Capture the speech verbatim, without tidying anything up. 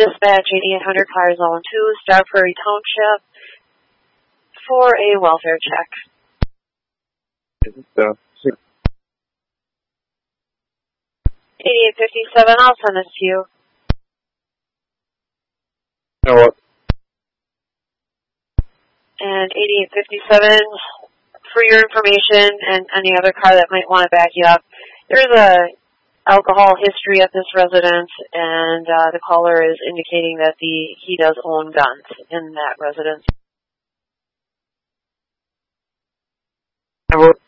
dispatch eighty-eight hundred car zone two, Star Prairie Township, for a welfare check. Uh, eighty-eight fifty-seven, I'll send this to you. You know what? And eighty-eight fifty-seven, for your information and any other car that might want to back you up, there's a alcohol history at this residence, and uh, the caller is indicating that the he does own guns in that residence. You know what?